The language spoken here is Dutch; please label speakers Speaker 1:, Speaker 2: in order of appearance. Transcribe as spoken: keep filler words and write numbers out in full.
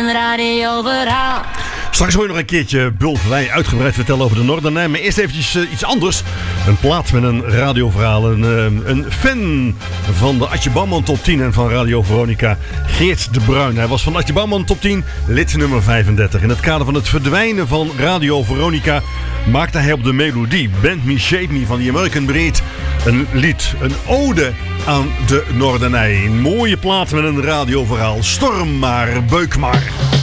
Speaker 1: een radioverhaal.
Speaker 2: Straks hoor je nog een keertje Bulverwij uitgebreid vertellen over de Noorderlijn. Maar eerst eventjes uh, iets anders. Een plaat met een radioverhaal. Een, uh, een fan van de Adje Bouwman top tien en van Radio Veronica, Geert de Bruin. Hij was van de Adje Bouwman top tien, lid nummer vijfendertig. In het kader van het verdwijnen van Radio Veronica maakte hij op de melodie Bend Me, Shape Me van The American Breed een lied. Een ode aan de Noorderlijn. Een mooie plaat met een radioverhaal. Storm maar, beuk maar.